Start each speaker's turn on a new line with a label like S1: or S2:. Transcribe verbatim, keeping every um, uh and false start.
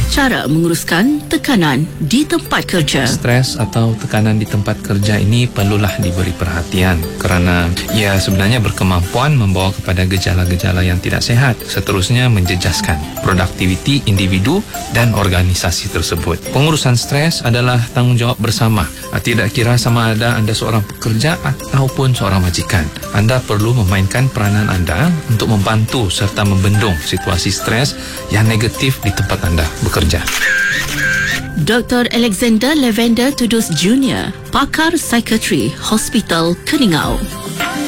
S1: Cara menguruskan tekanan di tempat kerja.
S2: Stres atau tekanan di tempat kerja ini perlulah diberi perhatian kerana ia sebenarnya berkemampuan membawa kepada gejala-gejala yang tidak sehat, seterusnya menjejaskan produktiviti individu dan organisasi tersebut. Pengurusan stres adalah tanggungjawab bersama. Tidak kira sama ada anda seorang pekerja ataupun seorang majikan. Anda perlu memainkan peranan anda untuk membantu serta membendung situasi stres yang negatif di tempat anda bekerja.
S1: Doktor Alexander Lavender Tudus Junior, pakar psikiatri Hospital Keningau.